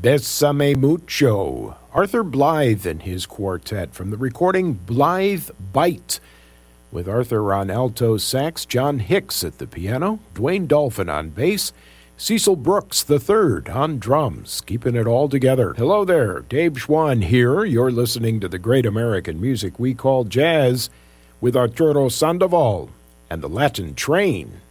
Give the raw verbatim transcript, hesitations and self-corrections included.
Bésame Mucho. Arthur Blythe and his quartet from the recording Blythe Bite, with Arthur on alto sax, John Hicks at the piano, Dwayne Dolphin on bass, Cecil Brooks the third on drums, keeping it all together. Hello there, Dave Schwann here. You're listening to the great American music we call jazz with Arturo Sandoval and the Latin Train.